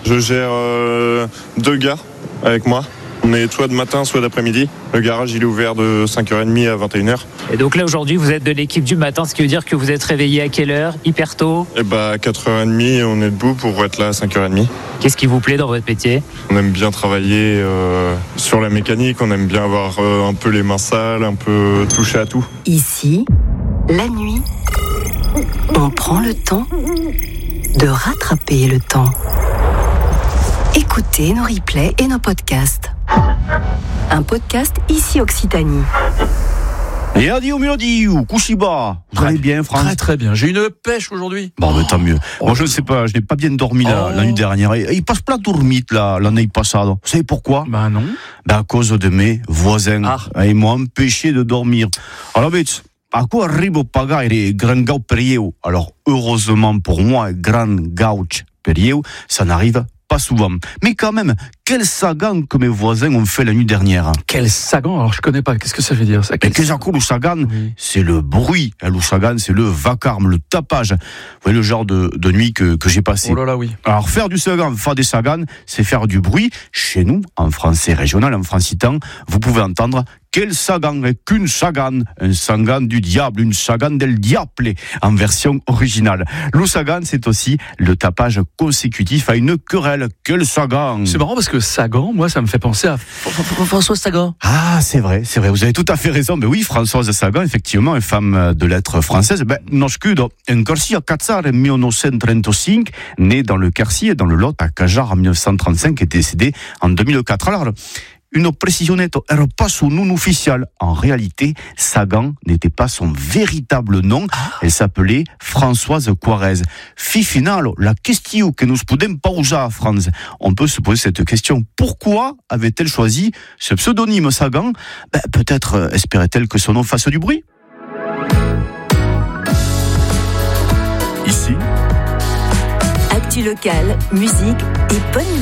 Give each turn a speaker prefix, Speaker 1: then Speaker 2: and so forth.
Speaker 1: Je gère 2 gares avec moi. On est soit de matin, soit d'après-midi. Le garage, il est ouvert de 5h30 à 21h.
Speaker 2: Et donc là, aujourd'hui, vous êtes de l'équipe du matin, ce qui veut dire que vous êtes réveillé à quelle heure ? Hyper tôt ?
Speaker 1: Et à 4h30, on est debout pour être là à 5h30.
Speaker 2: Qu'est-ce qui vous plaît dans votre métier ?
Speaker 1: On aime bien travailler sur la mécanique, on aime bien avoir un peu les mains sales, un peu toucher à tout.
Speaker 3: Ici, la nuit, on prend le temps de rattraper le temps. Écoutez nos replays et nos podcasts. Un podcast Ici Occitanie.
Speaker 4: Et adieu mélodie ou Kushiba. Vous allez bien, France ?
Speaker 5: Très très bien. J'ai une pêche aujourd'hui.
Speaker 4: Bon, mais tant mieux. Moi, je ne sais pas, je n'ai pas bien dormi la nuit dernière. Et il passe pas dormite l'année passée. Vous savez pourquoi ?
Speaker 5: Bah non.
Speaker 4: À cause de mes voisins. Ils m'ont empêché de dormir. Alors, à quoi arrive paga et grand gau perieu. Alors, heureusement pour moi, grand gauch perieu, ça n'arrive pas souvent. Mais quand même, quel sagan que mes voisins ont fait la nuit dernière.
Speaker 5: Quel sagan ? Alors je connais pas. Qu'est-ce que ça veut dire ça ?
Speaker 4: Le sagan, c'est le bruit. Le sagan, c'est le vacarme, le tapage. Vous voyez le genre de nuit que j'ai passé.
Speaker 5: Oh là là, oui.
Speaker 4: Alors faire du sagan, faire des sagans, c'est faire du bruit. Chez nous, en français régional, en francitan, vous pouvez entendre quel sagan est qu'une sagan, un sagan du diable, une sagan del diable en version originale. Le sagan, c'est aussi le tapage consécutif à une querelle. Quel sagan ?
Speaker 5: C'est marrant parce que Sagan, moi, ça me fait penser à Françoise Sagan.
Speaker 4: Ah, c'est vrai, vous avez tout à fait raison. Mais oui, Françoise Sagan, effectivement, une femme de lettres française. Nascudo en Quercy à Cazzar en 1935, née dans le Quercy, dans le Lot, à Cajar en 1935, et décédée en 2004. Alors, une précisionette era pas son nom officiel. En réalité, Sagan n'était pas son véritable nom. Elle s'appelait Françoise Quarez. Final, la question que nous podem poser, Franz. On peut se poser cette question. Pourquoi avait-elle choisi ce pseudonyme Sagan ? Peut-être espérait-elle que son nom fasse du bruit.
Speaker 3: Ici, actu locale, musique et bonne